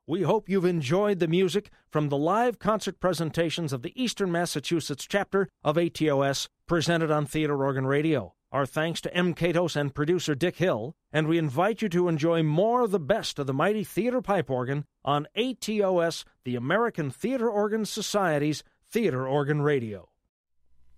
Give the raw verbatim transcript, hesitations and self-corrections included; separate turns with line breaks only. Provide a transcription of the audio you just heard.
We hope you've enjoyed the music from the live concert presentations of the Eastern Massachusetts chapter of A T O S, presented on Theater Organ Radio. Our thanks to M. Katos and producer Dick Hill, and we invite you to enjoy more of the best of the mighty theater pipe organ on A T O S, the American Theater Organ Society's Theater Organ Radio.